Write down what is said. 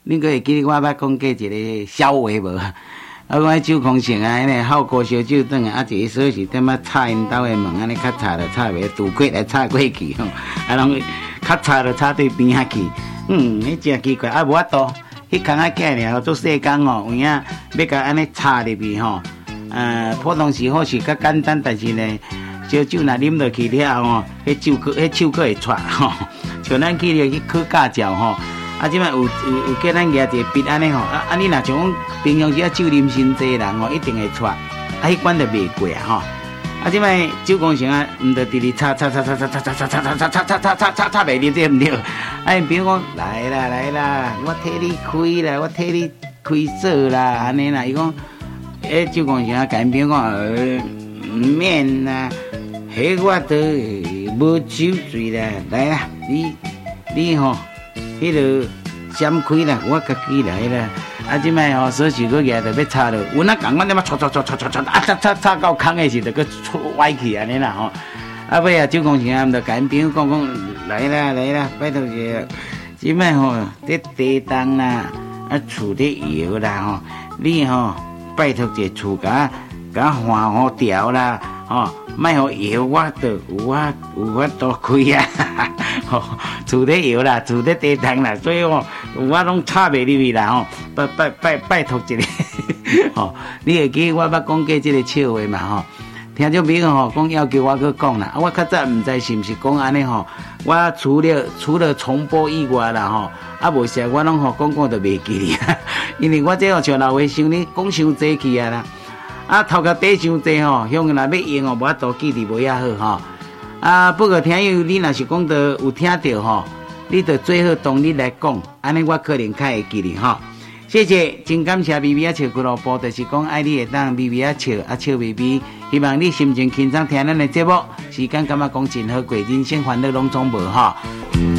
恁个会记得我捌讲过一个小话无？啊，我酒空性啊，安尼好高烧酒转啊，一个锁匙点啊插因兜的门，安尼较插就插袂，拄过来插过去吼，啊，拢较插就插对边仔去。迄真奇怪，啊，无法度，迄空仔囝尔做细工吼，有影要甲安尼插入去吼，普通时或许较简单，但是呢，烧酒若啉落去了吼，迄手可会出吼，像咱去了去考驾照吼。啊，即摆有叫咱举一个笔安尼吼，啊，你若像讲平常时啊酒啉真济人吼，一定会出，啊，迄关就袂过吼。啊，即摆酒工程啊，毋着直直插袂入，对毋对？啊，比如讲来啦，我替你开啦，我替你开锁啦，安尼啦。伊讲，酒工程啊，甲因比如讲，毋免啦，迄我都无酒醉啦，来啦，你吼。迄个闪开啦，我家己来啦。啊，即摆吼锁匙搁举着要插落，阮啊共阮点啊插插到空的时，就搁歪去安尼啦吼。啊，尾啊酒工程啊，毋着甲因朋友讲来啦，拜托者，即摆吼伫地动啦，啊厝伫摇啦吼，你吼拜托者厝甲换好调啦，吼，莫互摇我都有法度开啊。吼，厝咧摇啦，厝咧地动啦，所以吼，我拢插袂入去啦吼。拜托一个，吼，你会记我捌讲过这个笑话嘛吼？听众朋友吼讲要求我去讲啦，我较早毋知是毋是讲安尼吼。我除了重播以外啦吼，啊无时我拢吼讲就袂记哩，因为我这吼像老话想你讲伤济去啊啦，啊头壳底伤济吼，向若要用哦，无法度记得无遐好吼。啊，不过听友你若是讲到有听到吼，你就最好当你来讲，安尼我可能较会记哩吼。谢谢，真感谢微微啊笑俱乐部，就是讲爱你会当微微啊笑微微，希望你心情轻松听咱的节目，时间感觉讲真好过，人生烦恼拢总无吼。